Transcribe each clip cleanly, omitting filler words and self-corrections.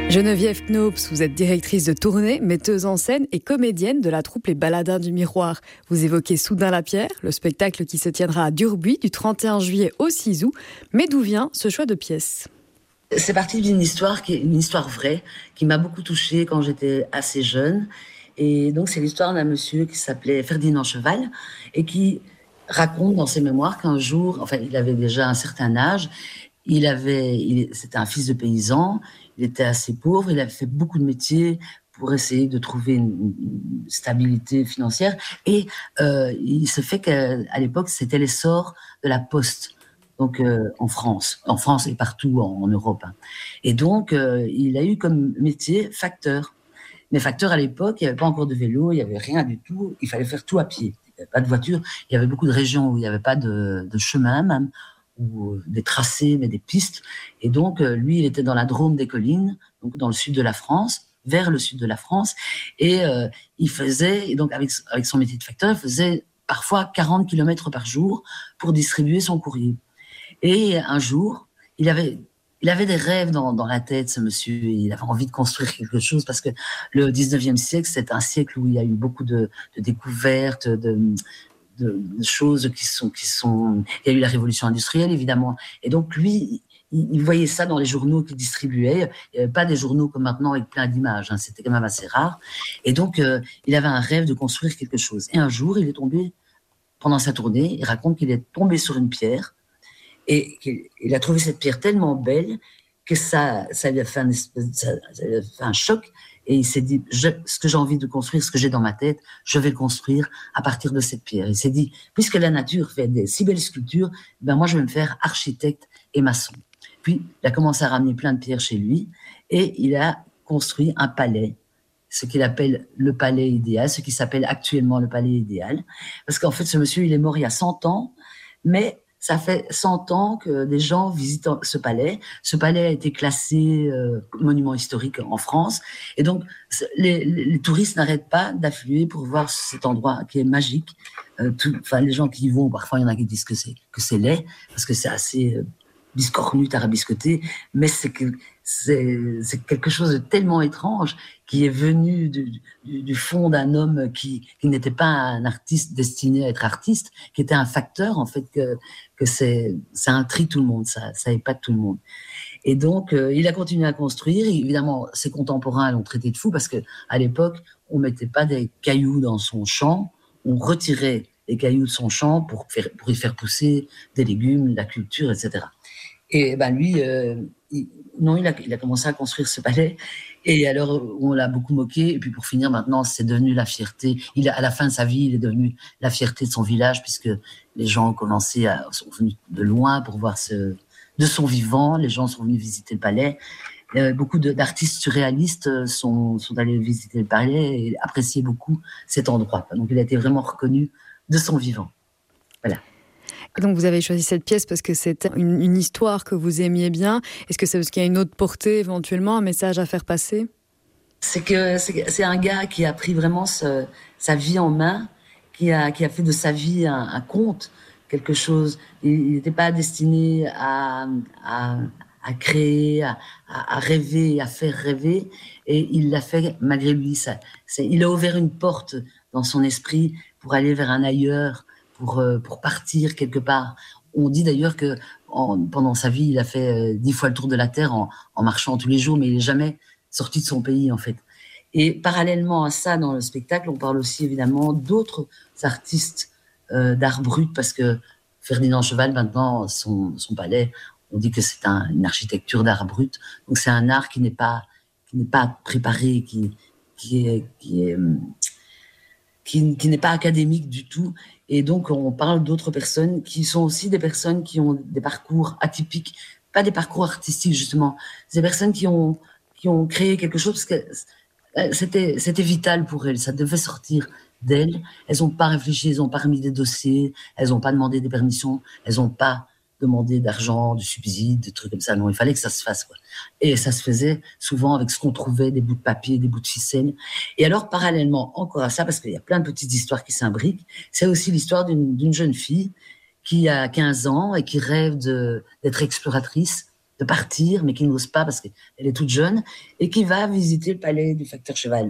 Geneviève Knops, vous êtes directrice de tournée, metteuse en scène et comédienne de la troupe Les Baladins du Miroir. Vous évoquez Soudain la Pierre, le spectacle qui se tiendra à Durbuy du 31 juillet au 6 août. Mais d'où vient ce choix de pièce ? C'est parti d'une histoire qui est une histoire vraie, qui m'a beaucoup touchée quand j'étais assez jeune. Et donc c'est l'histoire d'un monsieur qui s'appelait Ferdinand Cheval et qui raconte dans ses mémoires qu'un jour, enfin il avait déjà un certain âge, c'était un fils de paysan, il était assez pauvre, il avait fait beaucoup de métiers pour essayer de trouver une stabilité financière. Et il se fait qu'à l'époque, c'était l'essor de la poste. Donc en France et partout en Europe. Et donc, il a eu comme métier facteur. Mais facteur à l'époque, il n'y avait pas encore de vélo, il n'y avait rien du tout, il fallait faire tout à pied. Il n'y avait pas de voiture, il y avait beaucoup de régions où il n'y avait pas de chemin même, ou des tracés, mais des pistes. Et donc, lui, il était dans la Drôme des Collines, donc dans le sud de la France, vers le sud de la France. Et il faisait, donc avec son métier de facteur, il faisait parfois 40 km par jour pour distribuer son courrier. Et un jour, il avait des rêves dans la tête, ce monsieur. Il avait envie de construire quelque chose parce que le 19e siècle, c'est un siècle où il y a eu beaucoup de découvertes, de choses qui sont. Il y a eu la révolution industrielle, évidemment. Et donc, lui, il voyait ça dans les journaux qu'il distribuait. Il n'y avait pas des journaux comme maintenant avec plein d'images. C'était quand même assez rare. Et donc, il avait un rêve de construire quelque chose. Et un jour, il est tombé, pendant sa tournée, il raconte qu'il est tombé sur une pierre. Et il a trouvé cette pierre tellement belle que ça lui a fait un choc. Et il s'est dit, ce que j'ai envie de construire, ce que j'ai dans ma tête, je vais le construire à partir de cette pierre. Il s'est dit, puisque la nature fait des si belles sculptures, moi je vais me faire architecte et maçon. Puis il a commencé à ramener plein de pierres chez lui et il a construit un palais, ce qu'il appelle le palais idéal, ce qui s'appelle actuellement le palais idéal. Parce qu'en fait, ce monsieur, il est mort il y a 100 ans, mais ça fait 100 ans que des gens visitent ce palais. Ce palais a été classé monument historique en France. Et donc, les touristes n'arrêtent pas d'affluer pour voir cet endroit qui est magique. Les gens qui y vont, parfois, il y en a qui disent que c'est laid, parce que c'est assez biscornu, tarabiscoté, mais c'est quelque chose de tellement étrange qui est venu du fond d'un homme qui n'était pas un artiste destiné à être artiste, qui était un facteur, en fait, que ça intrigue tout le monde, ça épate tout le monde. Et donc, il a continué à construire. Évidemment, ses contemporains l'ont traité de fou parce que à l'époque, on mettait pas des cailloux dans son champ, on retirait les cailloux de son champ pour y faire pousser des légumes, la culture, etc. Et lui, il a commencé à construire ce palais. Et alors, on l'a beaucoup moqué. Et puis, pour finir, maintenant, c'est devenu la fierté. À la fin de sa vie, il est devenu la fierté de son village, puisque les gens sont venus de loin pour voir de son vivant. Les gens sont venus visiter le palais. Beaucoup d'artistes surréalistes sont allés visiter le palais et apprécier beaucoup cet endroit. Donc, il a été vraiment reconnu de son vivant. Voilà. Et donc, vous avez choisi cette pièce parce que c'est une histoire que vous aimiez bien. Est-ce que c'est parce qu'il y a une autre portée, éventuellement, un message à faire passer ? C'est un gars qui a pris vraiment sa vie en main, qui a fait de sa vie un conte, quelque chose. Il n'était pas destiné à créer, à rêver, à faire rêver. Et il l'a fait malgré lui. Il a ouvert une porte dans son esprit pour aller vers un ailleurs, pour partir quelque part. On dit d'ailleurs que pendant sa vie, il a fait 10 fois le tour de la Terre en marchant tous les jours, mais il n'est jamais sorti de son pays, en fait. Et parallèlement à ça, dans le spectacle, on parle aussi évidemment d'autres artistes d'art brut, parce que Ferdinand Cheval, maintenant, son palais, on dit que c'est une architecture d'art brut. Donc c'est un art qui n'est pas préparé, qui n'est pas académique du tout. Et donc, on parle d'autres personnes qui sont aussi des personnes qui ont des parcours atypiques, pas des parcours artistiques, justement. C'est des personnes qui ont créé quelque chose parce que c'était vital pour elles. Ça devait sortir d'elles. Elles n'ont pas réfléchi, elles n'ont pas remis des dossiers, elles n'ont pas demandé des permissions, elles n'ont pas demandé d'argent, de subsides, des trucs comme ça. Non, il fallait que ça se fasse, quoi. Et ça se faisait souvent avec ce qu'on trouvait, des bouts de papier, des bouts de ficelle. Et alors, parallèlement encore à ça, parce qu'il y a plein de petites histoires qui s'imbriquent, c'est aussi l'histoire d'une jeune fille qui a 15 ans et qui rêve d'être exploratrice de partir, mais qui n'ose pas parce qu'elle est toute jeune, et qui va visiter le palais du facteur Cheval.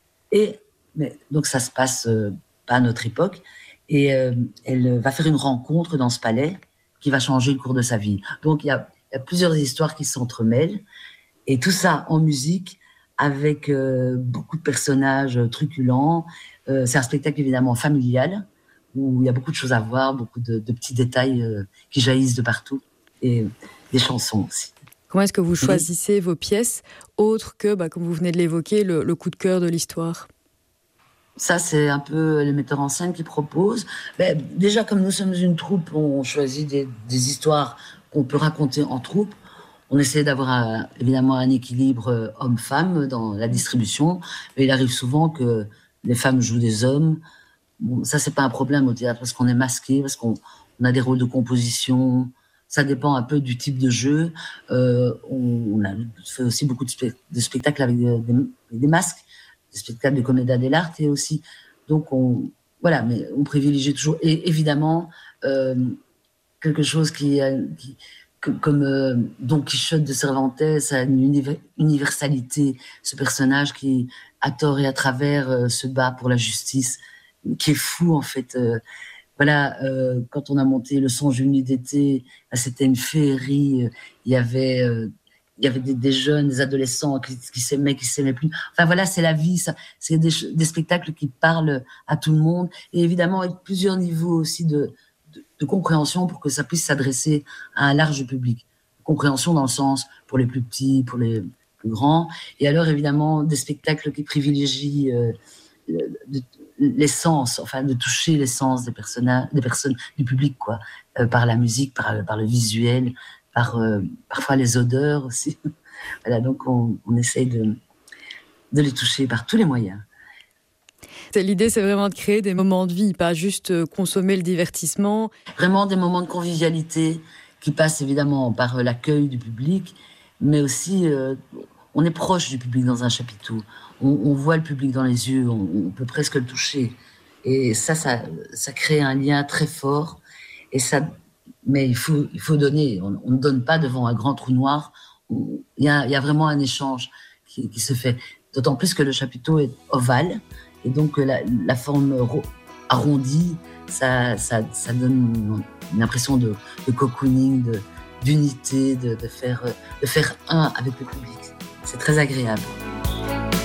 Donc ça se passe pas à notre époque, et elle va faire une rencontre dans ce palais qui va changer le cours de sa vie. Donc il y a plusieurs histoires qui s'entremêlent, et tout ça en musique, avec beaucoup de personnages truculents. C'est un spectacle évidemment familial, où il y a beaucoup de choses à voir, beaucoup de petits détails qui jaillissent de partout, et des chansons aussi. Comment est-ce que vous choisissez vos pièces, autres que, comme vous venez de l'évoquer, le coup de cœur de l'histoire ? Ça, c'est un peu les metteurs en scène qui proposent. Déjà, comme nous sommes une troupe, on choisit des histoires qu'on peut raconter en troupe. On essaie d'avoir évidemment un équilibre homme-femme dans la distribution, mais il arrive souvent que les femmes jouent des hommes. Bon, ça, c'est pas un problème au théâtre parce qu'on est masqué, parce qu'on a des rôles de composition. Ça dépend un peu du type de jeu. On a fait aussi beaucoup de spectacles avec des masques, des spectacles de commedia dell'arte et aussi. Donc, mais on privilégie toujours. Et évidemment, quelque chose comme Don Quichotte de Cervantes a une universalité. Ce personnage qui, à tort et à travers, se bat pour la justice, qui est fou en fait. Quand on a monté le Songe d'une nuit d'été, c'était une féerie. Il y avait des jeunes, des adolescents qui s'aimaient plus. Enfin voilà, c'est la vie. Ça, c'est des spectacles qui parlent à tout le monde, et évidemment avec plusieurs niveaux aussi de compréhension pour que ça puisse s'adresser à un large public. Compréhension dans le sens pour les plus petits, pour les plus grands, et alors évidemment des spectacles qui privilégient l'essence, enfin de toucher l'essence des personnes, du public, quoi, par la musique, par le visuel, par parfois les odeurs aussi. Voilà, donc on essaye de les toucher par tous les moyens. L'idée, c'est vraiment de créer des moments de vie, pas juste consommer le divertissement. Vraiment des moments de convivialité qui passent évidemment par l'accueil du public, mais aussi on est proche du public dans un chapiteau. On voit le public dans les yeux, on peut presque le toucher. Et ça crée un lien très fort. Mais il faut donner. On ne donne pas devant un grand trou noir. Il y a vraiment un échange qui se fait. D'autant plus que le chapiteau est ovale. Et donc la forme arrondie, ça donne une impression de cocooning, d'unité, de faire un avec le public. C'est très agréable.